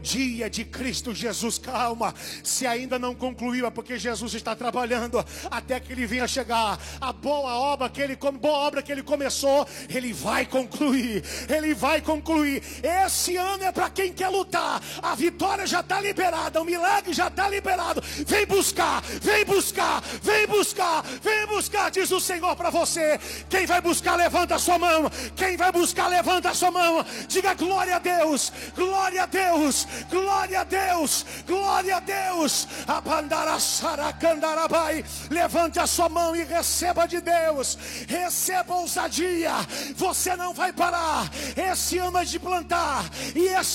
Dia de Cristo Jesus. Calma, se ainda não concluiu, é porque Jesus está trabalhando até que Ele venha chegar. A boa obra que Ele começou, Ele vai concluir. Ele vai concluir. Esse ano é para quem quer lutar. A vitória já está liberada, o milagre já está liberado. Vem buscar, vem buscar, vem buscar, vem buscar, diz o Senhor para você. Quem vai buscar, levanta a sua mão. Quem vai buscar, levanta a sua mão. Diga glória a Deus, glória a Deus, glória a Deus, glória a Deus. Levante a sua mão e receba de Deus. Receba ousadia. Você não vai parar. Esse ano é de plantar. E esse